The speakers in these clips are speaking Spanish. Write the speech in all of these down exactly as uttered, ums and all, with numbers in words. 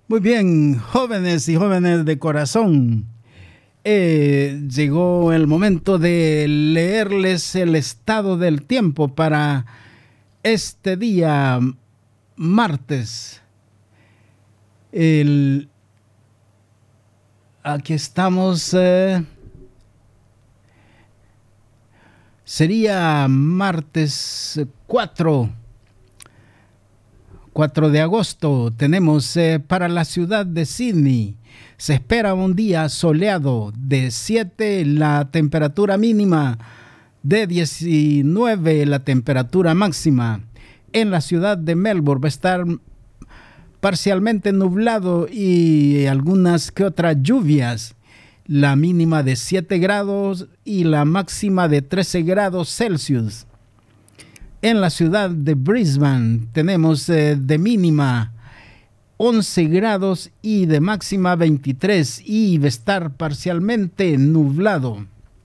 Muy bien, jóvenes y jóvenes de corazón. Eh, llegó el momento de leerles el estado del tiempo para este día martes. El, aquí estamos. Eh, sería martes cuatro de agosto. Tenemos eh, para la ciudad de Sydney. Se espera un día soleado de siete, la temperatura mínima, de diecinueve la temperatura máxima. En la ciudad de Melbourne va a estar parcialmente nublado y algunas que otras lluvias. La mínima de siete grados y la máxima de trece grados Celsius. En la ciudad de Brisbane tenemos eh, de mínima once grados y de máxima veintitrés y va a estar parcialmente nublado.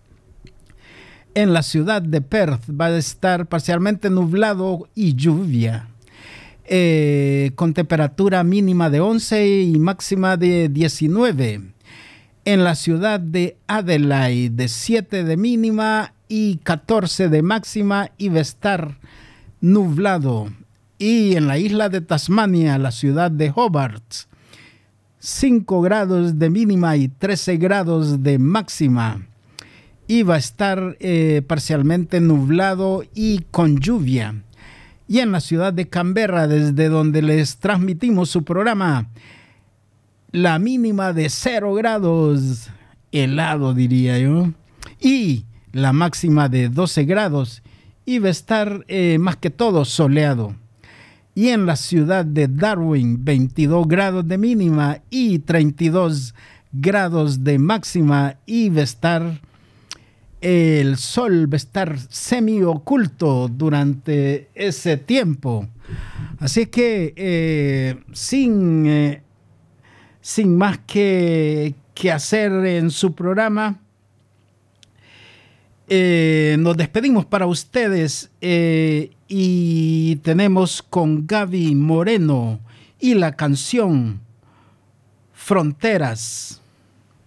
En la ciudad de Perth va a estar parcialmente nublado y lluvia, eh, con temperatura mínima de once y máxima de diecinueve. En la ciudad de Adelaide de siete de mínima y catorce de máxima y va a estar nublado. Y en la isla de Tasmania, la ciudad de Hobart, cinco grados de mínima y trece grados de máxima. Y va a estar eh, parcialmente nublado y con lluvia. Y en la ciudad de Canberra, desde donde les transmitimos su programa, la mínima de cero grados, helado diría yo, y la máxima de doce grados, y va a estar eh, más que todo soleado. Y en la ciudad de Darwin, veintidós grados de mínima y treinta y dos grados de máxima, y va a estar, el sol va a estar semi-oculto durante ese tiempo. Así que eh, sin, eh, sin más que, que hacer en su programa, Eh, nos despedimos para ustedes eh, y tenemos con Gaby Moreno y la canción Fronteras.